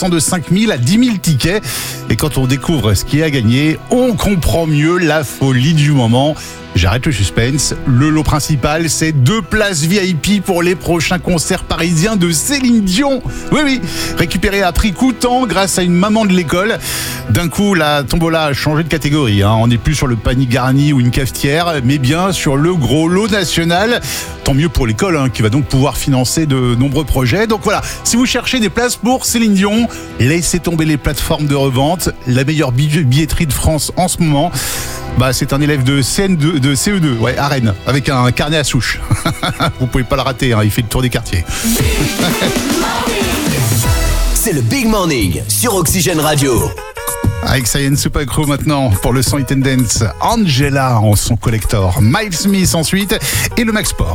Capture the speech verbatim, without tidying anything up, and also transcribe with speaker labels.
Speaker 1: passant de cinq mille à dix mille tickets. Et quand on découvre ce qui est à gagner, on comprend mieux la folie du moment. J'arrête le suspense. Le lot principal, c'est deux places V I P pour les prochains concerts parisiens de Céline Dion. Oui, oui, récupéré à prix coûtant grâce à une maman de l'école. D'un coup, la tombola a changé de catégorie. Hein. On n'est plus sur le panier garni ou une cafetière, mais bien sur le gros lot national. Tant mieux pour l'école, hein, qui va donc pouvoir financer de nombreux projets. Donc voilà, si vous cherchez des places pour Céline Dion, laissez tomber les plateformes de revente. La meilleure billetterie de France en ce moment, bah, c'est un élève de C N deux, de C E deux, ouais, à Rennes, avec un carnet à souche. Vous pouvez pas le rater, hein, il fait le tour des quartiers.
Speaker 2: C'est le Big Morning sur Oxygène Radio.
Speaker 1: Avec Science Super Crew maintenant pour le son It and Dance. Angela en son collector. Miles Smith ensuite et le Max Sport.